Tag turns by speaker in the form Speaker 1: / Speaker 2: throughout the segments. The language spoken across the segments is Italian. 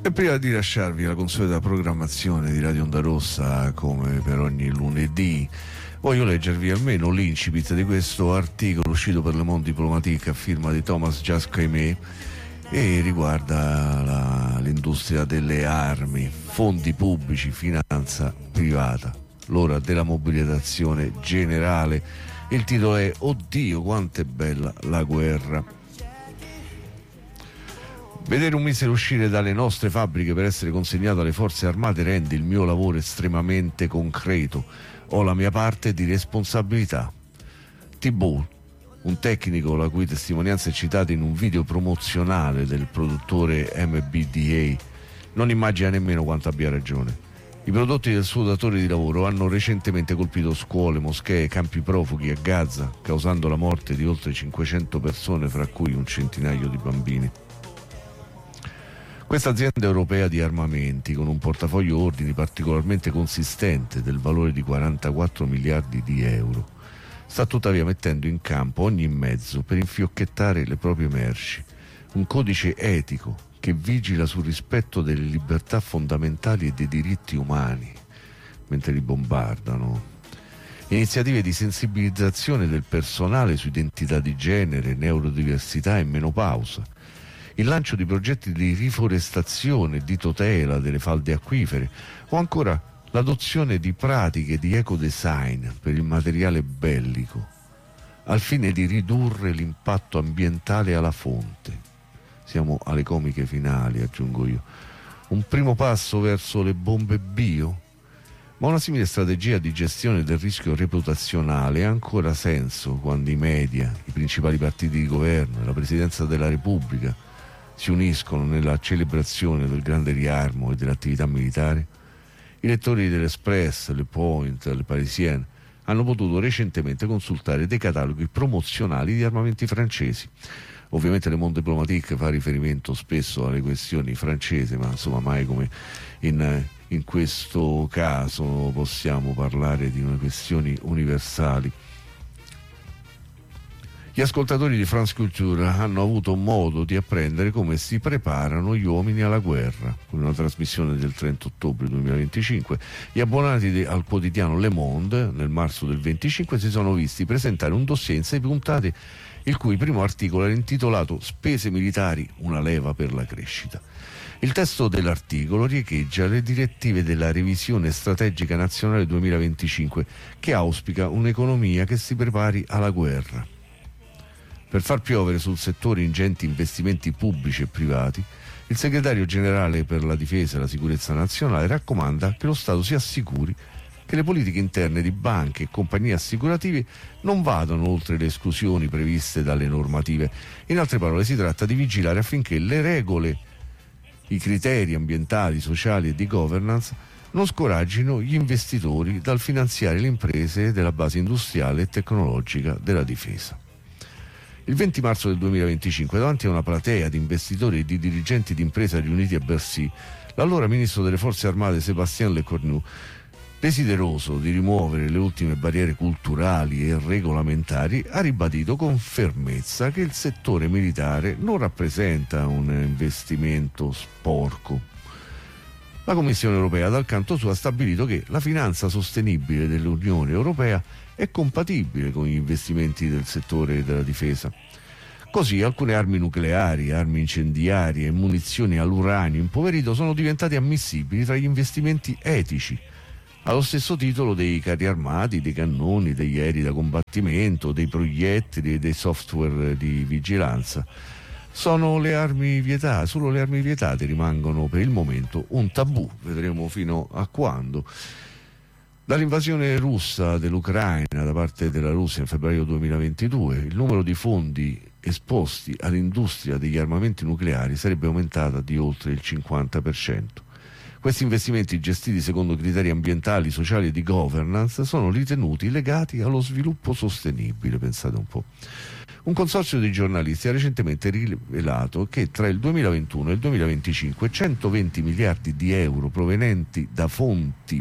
Speaker 1: E prima di lasciarvi la consueta programmazione di Radio Onda Rossa, come per ogni lunedì, voglio leggervi almeno l'incipit di questo articolo uscito per Le Monde Diplomatique a firma di Thomas Jasquemet e riguarda l'industria delle armi, fondi pubblici, finanza privata, l'ora della mobilitazione generale. Il titolo è "Oddio, quanto è bella la guerra". Vedere un missile uscire dalle nostre fabbriche per essere consegnato alle forze armate rende il mio lavoro estremamente concreto. Ho la mia parte di responsabilità. Thibault, un tecnico la cui testimonianza è citata in un video promozionale del produttore MBDA, non immagina nemmeno quanto abbia ragione. I prodotti del suo datore di lavoro hanno recentemente colpito scuole, moschee, campi profughi a Gaza, causando la morte di oltre 500 persone, fra cui un centinaio di bambini. Questa azienda europea di armamenti, con un portafoglio ordini particolarmente consistente del valore di 44 miliardi di euro, sta tuttavia mettendo in campo ogni mezzo per infiocchettare le proprie merci, un codice etico che vigila sul rispetto delle libertà fondamentali e dei diritti umani mentre li bombardano. Iniziative di sensibilizzazione del personale su identità di genere, neurodiversità e menopausa, il lancio di progetti di riforestazione e di tutela delle falde acquifere o ancora l'adozione di pratiche di ecodesign per il materiale bellico, al fine di ridurre l'impatto ambientale alla fonte. Siamo alle comiche finali, aggiungo io. Un primo passo verso le bombe bio? Ma una simile strategia di gestione del rischio reputazionale ha ancora senso quando i media, i principali partiti di governo e la Presidenza della Repubblica si uniscono nella celebrazione del grande riarmo e dell'attività militare? I lettori dell'Express, Le Point, Le Parisien hanno potuto recentemente consultare dei cataloghi promozionali di armamenti francesi. Ovviamente Le Monde Diplomatique fa riferimento spesso alle questioni francesi, ma insomma mai come in questo caso possiamo parlare di questioni universali. Gli ascoltatori di France Culture hanno avuto modo di apprendere come si preparano gli uomini alla guerra. Con una trasmissione del 30 ottobre 2025, gli abbonati al quotidiano Le Monde, nel marzo del 25, si sono visti presentare un dossier in 6 puntate, il cui primo articolo era intitolato "Spese militari, una leva per la crescita". Il testo dell'articolo riecheggia le direttive della revisione strategica nazionale 2025, che auspica un'economia che si prepari alla guerra. Per far piovere sul settore ingenti investimenti pubblici e privati, il segretario generale per la difesa e la sicurezza nazionale raccomanda che lo Stato si assicuri che le politiche interne di banche e compagnie assicurative non vadano oltre le esclusioni previste dalle normative. In altre parole, si tratta di vigilare affinché le regole, i criteri ambientali, sociali e di governance non scoraggino gli investitori dal finanziare le imprese della base industriale e tecnologica della difesa. Il 20 marzo del 2025, davanti a una platea di investitori e di dirigenti di impresa riuniti a Bercy, l'allora ministro delle Forze Armate Sébastien Lecornu, desideroso di rimuovere le ultime barriere culturali e regolamentari, ha ribadito con fermezza che il settore militare non rappresenta un investimento sporco. La Commissione europea, dal canto suo, ha stabilito che la finanza sostenibile dell'Unione Europea è compatibile con gli investimenti del settore della difesa. Così alcune armi nucleari, armi incendiarie e munizioni all'uranio impoverito sono diventate ammissibili tra gli investimenti etici, allo stesso titolo dei carri armati, dei cannoni, degli aerei da combattimento, dei proiettili e dei software di vigilanza. Sono le armi vietate, solo le armi vietate rimangono per il momento un tabù, vedremo fino a quando. Dall'invasione russa dell'Ucraina da parte della Russia in febbraio 2022, il numero di fondi esposti all'industria degli armamenti nucleari sarebbe aumentato di oltre il 50%. Questi investimenti, gestiti secondo criteri ambientali, sociali e di governance, sono ritenuti legati allo sviluppo sostenibile, pensate un po'. Un consorzio di giornalisti ha recentemente rivelato che tra il 2021 e il 2025 120 miliardi di euro provenienti da fondi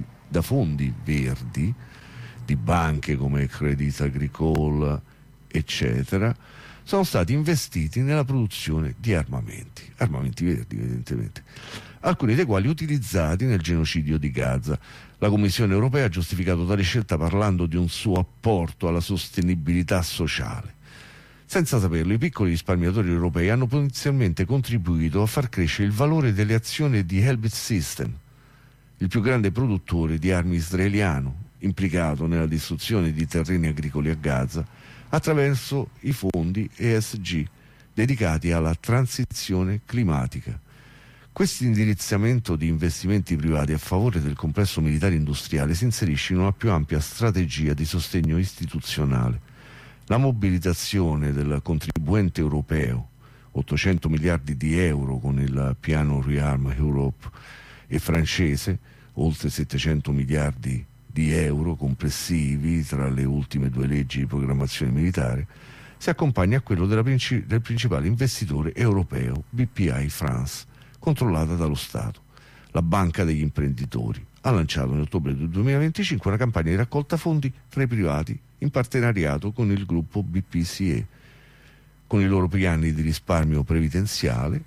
Speaker 1: verdi, di banche come Crédit Agricole, eccetera, sono stati investiti nella produzione di armamenti verdi evidentemente. alcuni dei quali utilizzati nel genocidio di Gaza. La Commissione europea ha giustificato tale scelta parlando di un suo apporto alla sostenibilità sociale. Senza saperlo, i piccoli risparmiatori europei hanno potenzialmente contribuito a far crescere il valore delle azioni di Elbit System, il più grande produttore di armi israeliano, implicato nella distruzione di terreni agricoli a Gaza, attraverso i fondi ESG dedicati alla transizione climatica. Questo indirizzamento di investimenti privati a favore del complesso militare industriale si inserisce in una più ampia strategia di sostegno istituzionale. La mobilitazione del contribuente europeo, 800 miliardi di euro con il piano Rearm Europe, e francese, oltre 700 miliardi di euro complessivi tra le ultime due leggi di programmazione militare, si accompagna a quello del principale investitore europeo, BPI France, controllata dallo Stato. La Banca degli Imprenditori ha lanciato in ottobre del 2025 una campagna di raccolta fondi tra i privati in partenariato con il gruppo BPCE. Con i loro piani di risparmio previdenziale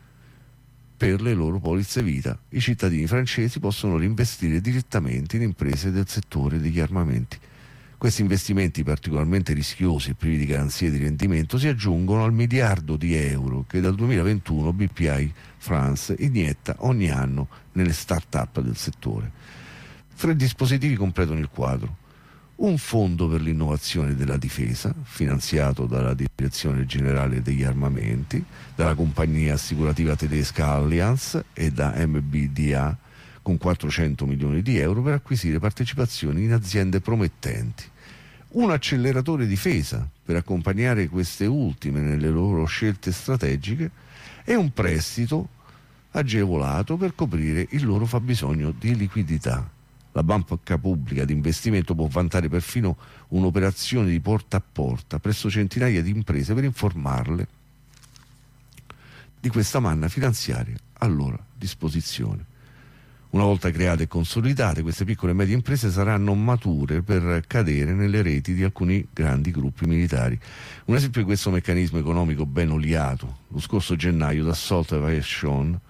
Speaker 1: per le loro polizze vita, i cittadini francesi possono reinvestire direttamente in imprese del settore degli armamenti. Questi investimenti particolarmente rischiosi e privi di garanzie di rendimento si aggiungono al miliardo di euro che dal 2021 BPI France inietta ogni anno nelle start-up del settore. 3 dispositivi completano il quadro. Un fondo per l'innovazione della difesa, finanziato dalla Direzione Generale degli Armamenti, dalla compagnia assicurativa tedesca Allianz e da MBDA, con 400 milioni di euro per acquisire partecipazioni in aziende promettenti. Un acceleratore difesa per accompagnare queste ultime nelle loro scelte strategiche e un prestito agevolato per coprire il loro fabbisogno di liquidità. La banca pubblica di investimento può vantare perfino un'operazione di porta a porta presso centinaia di imprese per informarle di questa manna finanziaria a loro disposizione. Una volta create e consolidate, queste piccole e medie imprese saranno mature per cadere nelle reti di alcuni grandi gruppi militari. Un esempio di questo meccanismo economico ben oliato: lo scorso gennaio Dassault Aviation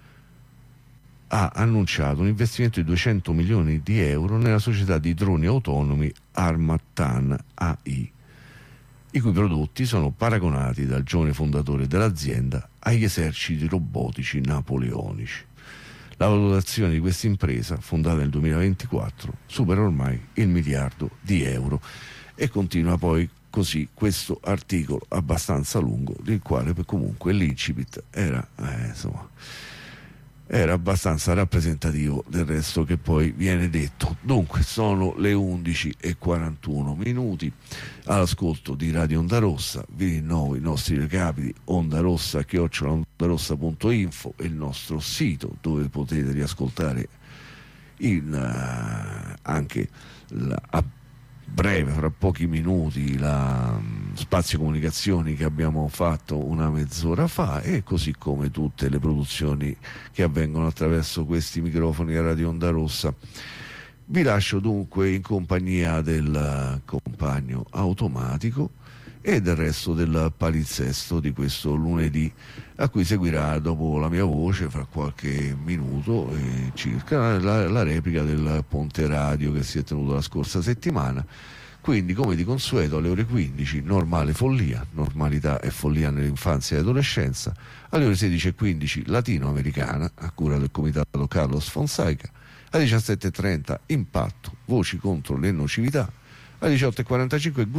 Speaker 1: ha annunciato un investimento di 200 milioni di euro nella società di droni autonomi Armatan AI, i cui prodotti sono paragonati dal giovane fondatore dell'azienda agli eserciti robotici napoleonici. La valutazione di questa impresa, fondata nel 2024, supera ormai il miliardo di euro. E continua poi così questo articolo abbastanza lungo, del quale comunque l'incipit era abbastanza rappresentativo del resto che poi viene detto. Dunque sono le 11:41 all'ascolto di Radio Onda Rossa. Vi rinnovo i nostri recapiti: ondarossa@ondarossa.info è il nostro sito dove potete riascoltare anche a breve, fra pochi minuti, la spazio comunicazioni che abbiamo fatto una mezz'ora fa, e così come tutte le produzioni che avvengono attraverso questi microfoni a Radio Onda Rossa. Vi lascio dunque in compagnia del compagno automatico e del resto del palinsesto di questo lunedì, a cui seguirà, dopo la mia voce, fra qualche minuto circa, la replica del Ponte Radio che si è tenuto la scorsa settimana. Quindi, come di consueto, alle ore 15 normale follia, normalità e follia nell'infanzia e adolescenza. Alle ore 16:15 latinoamericana a cura del comitato Carlos Fonseca. Alle 17:30 impatto, voci contro le nocività. Alle 18:45